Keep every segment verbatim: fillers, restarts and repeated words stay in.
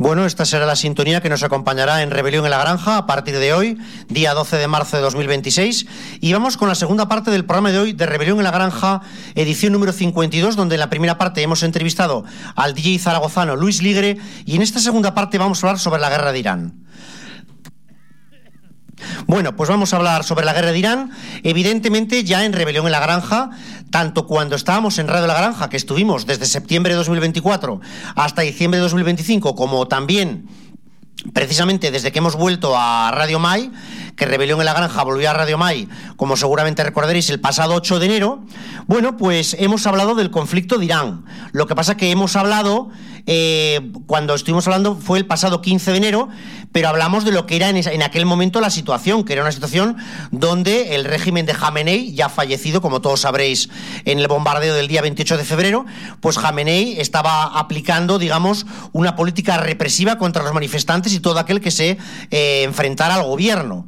Bueno, esta será la sintonía que nos acompañará en Rebelión en la Granja a partir de hoy, día doce de marzo de dos mil veintiséis. Y vamos con la segunda parte del programa de hoy de Rebelión en la Granja, edición número cincuenta y dos, donde en la primera parte hemos entrevistado al D J zaragozano Luis Ligre y en esta segunda parte vamos a hablar sobre la guerra de Irán. Bueno, pues vamos a hablar sobre la guerra de Irán, evidentemente ya en Rebelión en la Granja, tanto cuando estábamos en Radio La Granja, que estuvimos desde septiembre de dos mil veinticuatro hasta diciembre de dos mil veinticinco, como también precisamente desde que hemos vuelto a Radio Mai, que Rebelión en la Granja volvió a Radio Mai, como seguramente recordaréis, el pasado ocho de enero. Bueno, pues hemos hablado del conflicto de Irán. Lo que pasa que hemos hablado, eh, cuando estuvimos hablando fue el pasado quince de enero, pero hablamos de lo que era en, esa, en aquel momento la situación, que era una situación donde el régimen de Jamenei, ya fallecido, como todos sabréis, en el bombardeo del día veintiocho de febrero, pues Jamenei estaba aplicando, digamos, una política represiva contra los manifestantes y todo aquel que se eh, enfrentara al gobierno.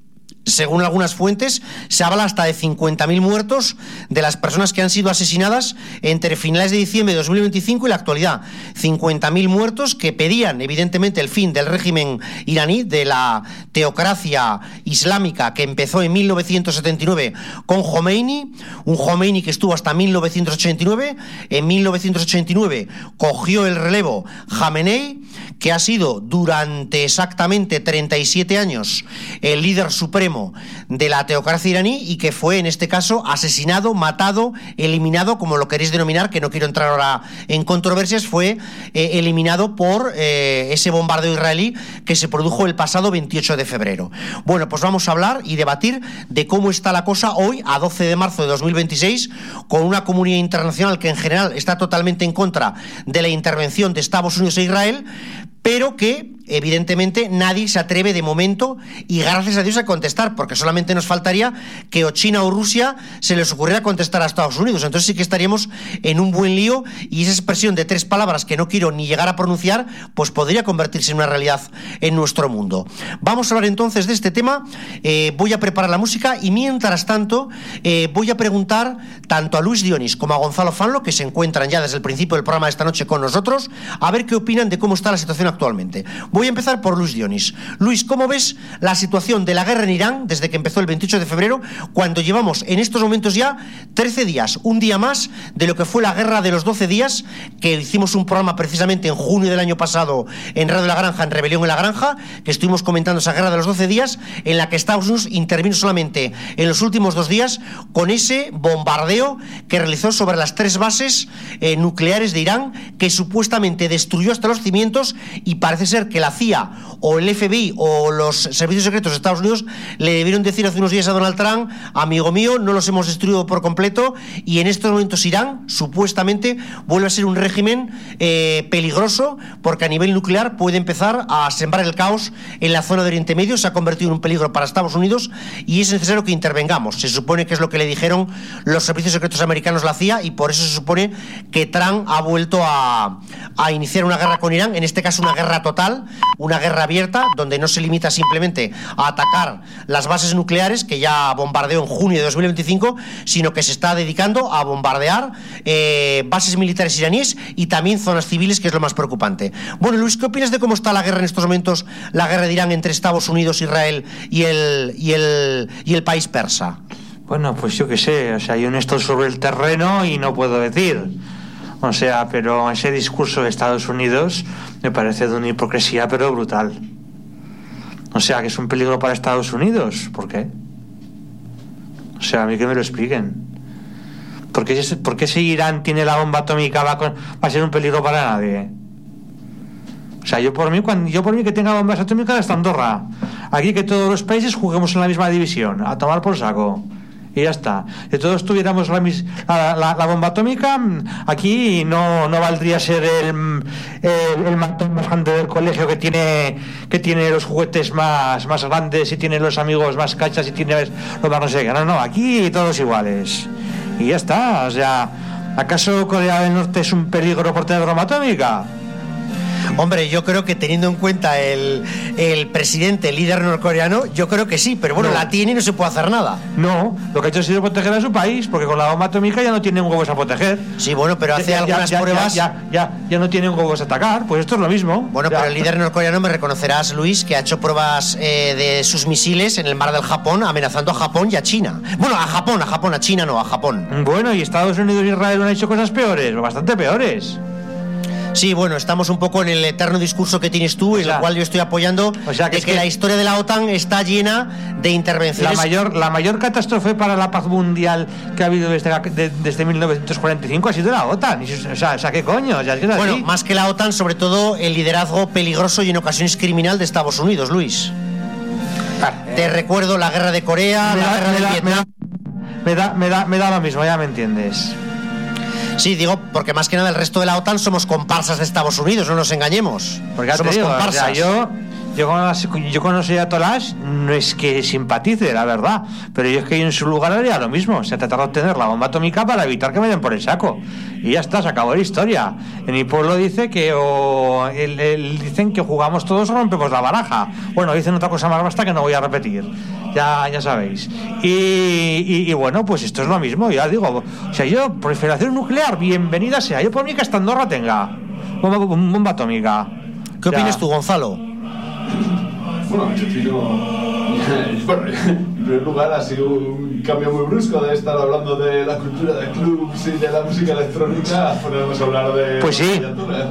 Según algunas fuentes, se habla hasta de cincuenta mil muertos de las personas que han sido asesinadas entre finales de diciembre de dos mil veinticinco y la actualidad. cincuenta mil muertos que pedían, evidentemente, el fin del régimen iraní, de la teocracia islámica que empezó en mil novecientos setenta y nueve con Khomeini, un Khomeini que estuvo hasta mil novecientos ochenta y nueve. En mil novecientos ochenta y nueve cogió el relevo Jamenei, que ha sido durante exactamente treinta y siete años el líder supremo de la teocracia iraní y que fue en este caso asesinado, matado, eliminado, como lo queréis denominar, que no quiero entrar ahora en controversias, fue eh, eliminado por eh, ese bombardeo israelí que se produjo el pasado veintiocho de febrero. Bueno, pues vamos a hablar y debatir de cómo está la cosa hoy, a doce de marzo de dos mil veintiséis, con una comunidad internacional que en general está totalmente en contra de la intervención de Estados Unidos e Israel, pero que evidentemente nadie se atreve de momento, y gracias a Dios, a contestar, porque solamente nos faltaría que o China o Rusia se les ocurriera contestar a Estados Unidos. Entonces sí que estaríamos en un buen lío, y esa expresión de tres palabras que no quiero ni llegar a pronunciar, pues podría convertirse en una realidad en nuestro mundo. Vamos a hablar entonces de este tema. Eh, voy a preparar la música y mientras tanto eh, voy a preguntar tanto a Luis Dionis como a Gonzalo Fanlo, que se encuentran ya desde el principio del programa de esta noche con nosotros, a ver qué opinan de cómo está la situación actualmente. Voy a empezar por Luis Dionis. Luis, ¿cómo ves la situación de la guerra en Irán desde que empezó el veintiocho de febrero, cuando llevamos en estos momentos ya trece días, un día más de lo que fue la guerra de los doce días, que hicimos un programa precisamente en junio del año pasado en Radio La Granja, en Rebelión en la Granja, que estuvimos comentando esa guerra de los doce días, en la que Estados Unidos intervino solamente en los últimos dos días con ese bombardeo que realizó sobre las tres bases eh, nucleares de Irán, que supuestamente destruyó hasta los cimientos, y parece ser que la C I A o el F B I o los servicios secretos de Estados Unidos le debieron decir hace unos días a Donald Trump: amigo mío, no los hemos destruido por completo, y en estos momentos Irán supuestamente vuelve a ser un régimen eh, peligroso, porque a nivel nuclear puede empezar a sembrar el caos en la zona de Oriente Medio. Se ha convertido en un peligro para Estados Unidos y es necesario que intervengamos. Se supone que es lo que le dijeron los servicios secretos americanos, la C I A, y por eso se supone que Trump ha vuelto a, a iniciar una guerra con Irán, en este caso una guerra total, una guerra abierta, donde no se limita simplemente a atacar las bases nucleares, que ya bombardeó en junio de dos mil veinticinco, sino que se está dedicando a bombardear eh, bases militares iraníes y también zonas civiles, que es lo más preocupante. Bueno, Luis, ¿qué opinas de cómo está la guerra en estos momentos, la guerra de Irán entre Estados Unidos, Israel y el, y el, y el país persa? Bueno, pues yo qué sé, o sea, yo no estoy sobre el terreno y no puedo decir. O sea, pero ese discurso de Estados Unidos me parece de una hipocresía pero brutal. O sea, que es un peligro para Estados Unidos. ¿Por qué? O sea, a mí que me lo expliquen. ¿Por qué, por qué si Irán tiene la bomba atómica va, con, va a ser un peligro para nadie? O sea, yo por mí, cuando, yo por mí que tenga bombas atómicas hasta Andorra. Aquí que todos los países juguemos en la misma división, a tomar por saco. Y ya está. Si todos tuviéramos la, la, la, la bomba atómica, aquí no, no valdría ser el, el, el matón más grande del colegio, que tiene que tiene los juguetes más, más grandes y tiene los amigos más cachas y tiene lo más no sé qué. No, no, aquí todos iguales. Y ya está. O sea, ¿acaso Corea del Norte es un peligro por tener bomba atómica? Hombre, yo creo que teniendo en cuenta el, el presidente, el líder norcoreano, yo creo que sí, pero bueno, no. La tiene y no se puede hacer nada. No, lo que ha hecho ha sido proteger a su país, porque con la bomba atómica ya no tienen huevos a proteger. Sí, bueno, pero hace ya, algunas ya, ya, pruebas... Ya, ya, ya, ya no tienen huevos a atacar, pues esto es lo mismo. Bueno, ya. Pero el líder norcoreano, me reconocerás, Luis, que ha hecho pruebas eh, de sus misiles en el mar del Japón, amenazando a Japón y a China. Bueno, a Japón, a Japón, a China no, a Japón. Bueno, y Estados Unidos y Israel han hecho cosas peores, bastante peores. Sí, bueno, estamos un poco en el eterno discurso que tienes tú, en o sea, el cual yo estoy apoyando, o sea, que de es que, que la historia de la OTAN está llena de intervenciones. La mayor, la mayor catástrofe para la paz mundial que ha habido desde, de, desde mil novecientos cuarenta y cinco ha sido la OTAN. O sea, o sea ¿qué coño? O sea, es que es bueno, así. Más que la OTAN, sobre todo el liderazgo peligroso y en ocasiones criminal de Estados Unidos, Luis. Ah, Te eh, recuerdo la guerra de Corea, la da, guerra de da, Vietnam. Me da, me, da, me da lo mismo, ya me entiendes. Sí, digo, porque más que nada el resto de la OTAN somos comparsas de Estados Unidos, no nos engañemos. Porque somos digo, comparsas. O sea, yo, yo con, yo con los ayatolás no es que simpatice, la verdad, pero yo es que en su lugar haría lo mismo, o sea, tratar de obtener la bomba atómica para evitar que me den por el saco. Y ya está, se acabó la historia. En mi pueblo dice que o el, el, dicen que jugamos todos o rompemos la baraja. Bueno, dicen otra cosa más basta que no voy a repetir. Ya, ya sabéis. Y, y, y bueno, pues esto es lo mismo, ya digo. O sea, yo, proliferación nuclear, bienvenida sea. Yo por mí que hasta Andorra tenga bomba, bomba atómica. ¿Qué ya. opinas tú, Gonzalo? Bueno, yo opino... Bueno, en primer lugar ha sido un cambio muy brusco de estar hablando de la cultura de clubs y de la música electrónica a ponernos a hablar de... Pues sí.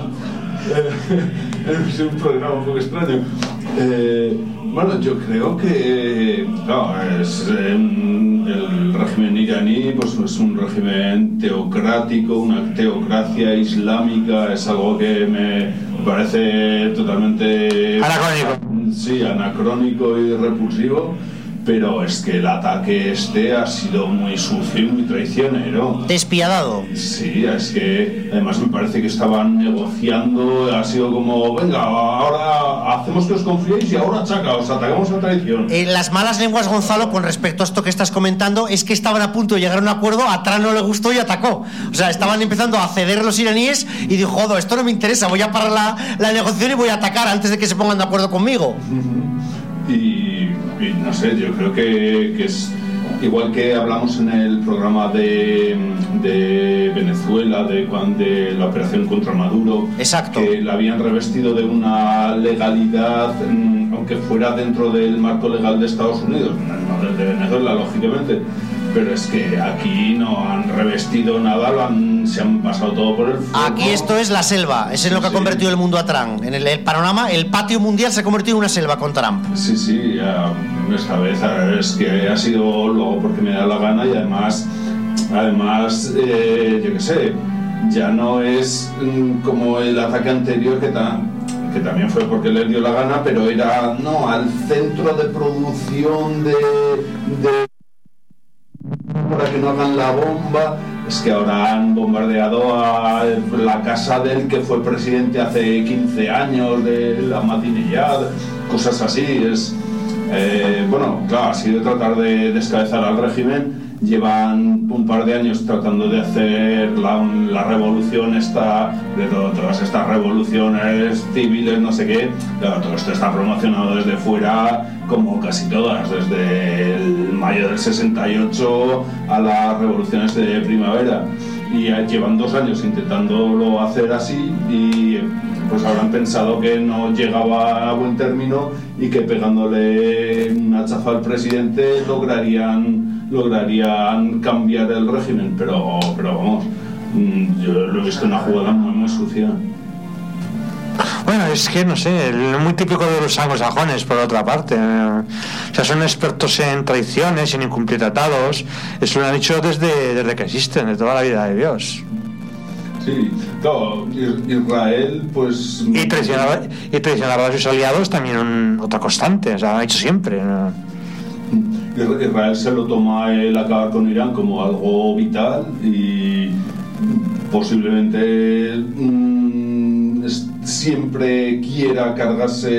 Es un programa un poco extraño. Eh, bueno, yo creo que claro, es, eh, el régimen iraní pues, es un régimen teocrático, una teocracia islámica, es algo que me parece totalmente... Anacrónico. Sí, anacrónico y repulsivo. Pero es que el ataque este ha sido muy sucio y muy traicionero. Despiadado. Sí, es que además me parece que estaban negociando, ha sido como, venga, ahora hacemos que os confiéis y ahora chaca, os atacamos a traición. Eh, las malas lenguas, Gonzalo, con respecto a esto que estás comentando, es que estaban a punto de llegar a un acuerdo, a Trump no le gustó y atacó. O sea, estaban empezando a ceder los iraníes y dijo, joder, esto no me interesa, voy a parar la, la negociación y voy a atacar antes de que se pongan de acuerdo conmigo. Uh-huh. Y... Y no sé, yo creo que, que es igual que hablamos en el programa de, de Venezuela, de, de la operación contra Maduro. Exacto. Que la habían revestido de una legalidad, aunque fuera dentro del marco legal de Estados Unidos, no del de Venezuela, lógicamente. Pero es que aquí no han revestido nada, lo han, se han pasado todo por el fuego. Aquí esto es la selva, eso es lo que ha convertido el mundo a Trump. En el, el panorama, el patio mundial se ha convertido en una selva con Trump. Sí, sí, ya, esta vez es que ha sido luego porque me da la gana y además, además, eh, yo qué sé, ya no es mm, como el ataque anterior que tan... que también fue porque les dio la gana, pero era, no, al centro de producción de... de para que no hagan la bomba. Es que ahora han bombardeado a la casa del que fue presidente hace quince años, de la Ahmadinejad, cosas así. Es eh, bueno, claro, ha sido tratar de descabezar al régimen. Llevan un par de años tratando de hacer la, la revolución esta, de todo, todas estas revoluciones civiles, no sé qué. Claro, todo esto está promocionado desde fuera, como casi todas, desde el mayo del sesenta y ocho a las revoluciones de primavera. Y llevan dos años intentándolo hacer así y pues habrán pensado que no llegaba a buen término y que pegándole una chafa al presidente lograrían lograrían cambiar el régimen, pero, pero vamos, yo lo he visto una jugada muy, muy sucia. Bueno, es que no sé, es muy típico de los anglosajones, por otra parte. O sea, son expertos en traiciones, en incumplir tratados. Eso lo han hecho desde, desde que existen, de toda la vida de Dios. Sí, claro, Israel, pues... Y traicionar, y traicionar a sus aliados también un, otra constante, o sea, lo han hecho siempre, ¿no? Israel se lo toma el acabar con Irán como algo vital y posiblemente mmm, siempre quiera cargarse